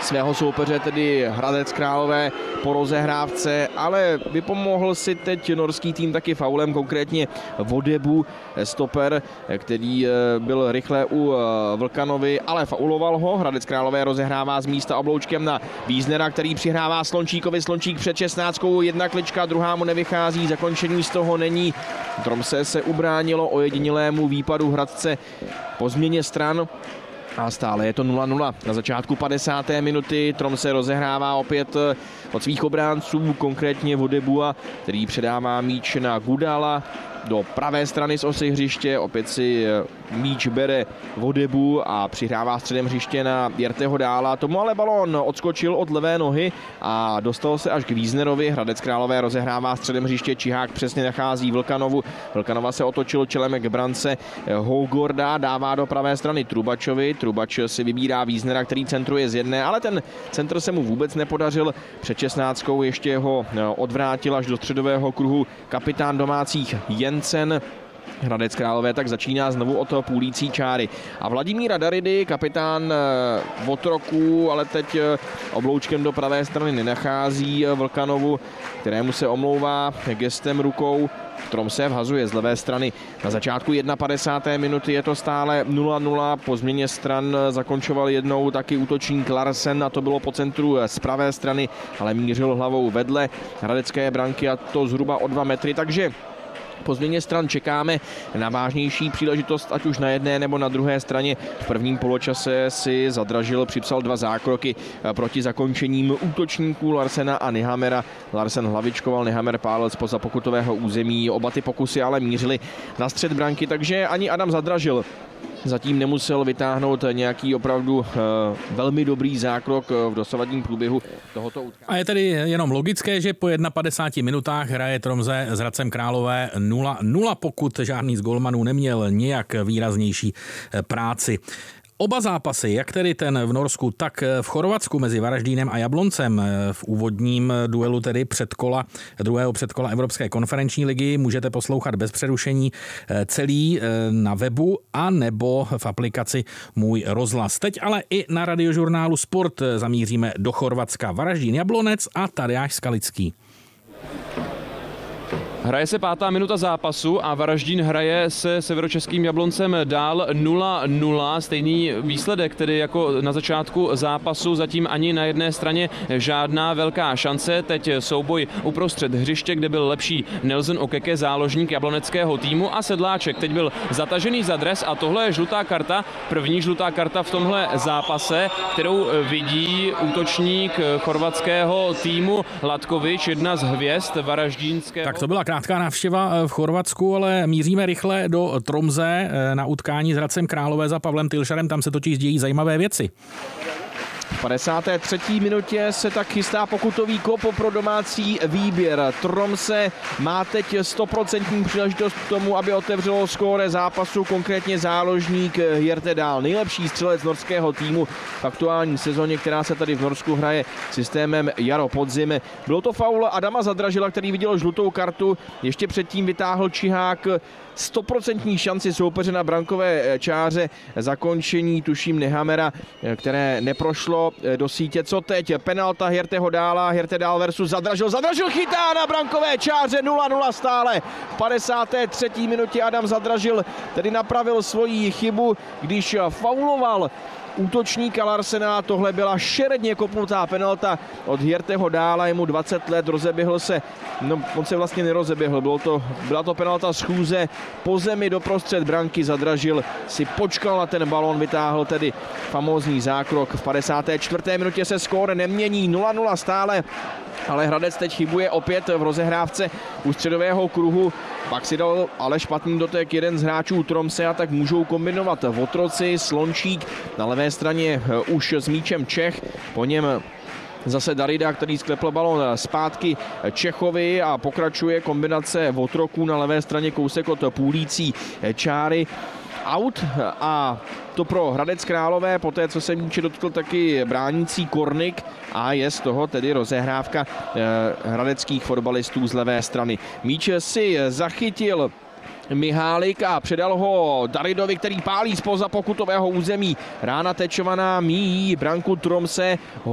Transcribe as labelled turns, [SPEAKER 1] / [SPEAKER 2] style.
[SPEAKER 1] svého soupeře, tedy Hradec Králové po rozehrávce, ale vypomohl si teď norský tým taky faulem, konkrétně Vodebu, stoper, který byl rychle u Vlkanovi, ale fauloval ho. Hradec Králové rozehrává z místa obloučkem na Víznera, který přihrává Slončíkovi. Slončík před 16, jedna klička, druhá mu nevychází, zakončení z toho není. Tromsø se ubránilo ojedinělému výpadu Hradce po změně stran. A stále je to 0-0. Na začátku 50. minuty Tromsø rozehrává opět od svých obránců, konkrétně Vodebua, který předává míč na Gudala do pravé strany z osy hřiště. Opět si míč bere Vodebu a přihrává středem hřiště na Jerteho Dála. Tomu ale balón odskočil od levé nohy a dostal se až k Víznerovi. Hradec Králové rozehrává středem hřiště, Čihák přesně nachází Vlkanovu. Vlkanova se otočil čelem k brance Hogorda, dává do pravé strany Trubačovi. Trubač si vybírá Víznera, který centruje z jedné, ale ten centr se mu vůbec nepodařil. Před 16 ještě ho odvrátil až do středového kruhu kapitán domácích Jensen. Hradec Králové tak začíná znovu od půlící čáry. A Vladimíra Daridy, kapitán Votroků, ale teď obloučkem do pravé strany nenachází Vlkanovu, kterému se omlouvá gestem rukou. Tromsø vhazuje z levé strany. Na začátku 51. minuty je to stále 0-0. Po změně stran zakončoval jednou taky útočník Larsen a to bylo po centru z pravé strany, ale mířil hlavou vedle hradecké branky a to zhruba o 2 metry, takže po změně stran čekáme na vážnější příležitost, ať už na jedné nebo na druhé straně. V prvním poločase si Zadražil připsal 2 zákroky proti zakončením útočníků Larsena a Nyhamera. Larsen hlavičkoval, Nyhamer pálil zpoza pokutového území. Oba ty pokusy ale mířily na střed branky, takže ani Adam Zadražil zatím nemusel vytáhnout nějaký opravdu velmi dobrý zákrok v dosavadním průběhu tohoto utkání.
[SPEAKER 2] A je tedy jenom logické, že po 51 minutách hraje Tromsø s Hradcem Králové 0-0, pokud žádný z golmanů neměl nějak výraznější práci. Oba zápasy, jak tedy ten v Norsku, tak v Chorvatsku mezi Varaždínem a Jabloncem v úvodním duelu tedy druhého předkola Evropské konferenční ligy můžete poslouchat bez přerušení celý na webu a nebo v aplikaci Můj rozhlas. Teď ale i na radiožurnálu Sport zamíříme do Chorvatska. Varaždín Jablonec a Tadeáš Skalický.
[SPEAKER 3] Hraje se 5. minuta zápasu a Varaždín hraje se severočeským Jabloncem dál 0-0. Stejný výsledek, tedy jako na začátku zápasu, zatím ani na jedné straně žádná velká šance. Teď souboj uprostřed hřiště, kde byl lepší Nelson Okeke, záložník jabloneckého týmu, a Sedláček teď byl zatažený za dres a tohle je žlutá karta, první žlutá karta v tomhle zápase, kterou vidí útočník chorvatského týmu Latkovič, jedna z hvězd varaždínského.
[SPEAKER 2] Tak to byla krátká návštěva v Chorvatsku, ale míříme rychle do Tromsø na utkání s Hradcem Králové za Pavlem Tylšarem, tam se totiž dějí zajímavé věci.
[SPEAKER 1] V 53. minutě se tak chystá pokutový kop pro domácí výběr. Tromsø má teď 100% příležitost k tomu, aby otevřelo skóre zápasu, konkrétně záložník Jerte Dahl, nejlepší střelec norského týmu v aktuální sezóně, která se tady v Norsku hraje systémem jaro-podzim. Bylo to faul Adama Zadražila, který viděl žlutou kartu, ještě předtím vytáhl Čihák 100% šanci soupeře na brankové čáře, zakončení tuším Nyhamera, které neprošlo do sítě. Co teď? Penalta Jerteho Dála, Jerte Dahl versus Zadražil. Zadražil chytá na brankové čáře, 0-0 stále. V 53. minutě Adam Zadražil tedy napravil svoji chybu, když fauloval útočníka Larsena. Tohle byla šeredně kopnutá penalta od Jerteho Dála, jemu 20 let, rozeběhl se, no on se vlastně nerozeběhl, byla to penalta z chůze po zemi doprostřed branky. Zadražil si počkal na ten balón, vytáhl tedy famózní zákrok. V 54. minutě se skóre nemění, 0-0 stále, ale Hradec teď chybuje opět v rozehrávce u středového kruhu. Pak si dal ale špatný dotek jeden z hráčů Tromsø a tak můžou kombinovat Votroci, Slončík na levé straně už s míčem Čech, po něm zase Darida, který sklepl balon zpátky Čechovi a pokračuje kombinace Votroků na levé straně, kousek od půlící čáry. Out a to pro Hradec Králové, poté co se míče dotkl taky bránící Kornik a je z toho tedy rozehrávka hradeckých fotbalistů z levé strany. Míč si zachytil Mihálik a předal ho Daridovi, který pálí zpoza pokutového území. Rána tečovaná míjí branku Tromsø.